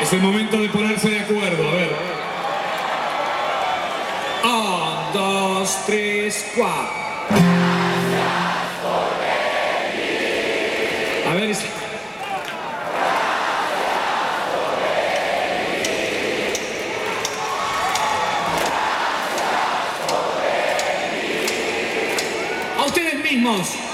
Es el momento de ponerse de acuerdo, a ver. 1, 2, 3, 4. A ver, a ustedes mismos.